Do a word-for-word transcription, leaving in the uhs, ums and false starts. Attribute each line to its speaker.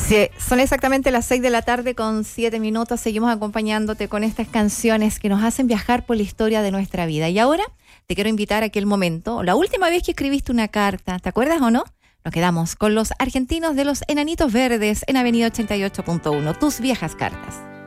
Speaker 1: Sí, son exactamente las seis de la tarde con siete minutos. Seguimos acompañándote con estas canciones que nos hacen viajar por la historia de nuestra vida. Y ahora te quiero invitar a aquel momento, la última vez que escribiste una carta, ¿te acuerdas o no? Nos quedamos con los argentinos de los Enanitos Verdes en Avenida ochenta y ocho punto uno, tus viejas cartas.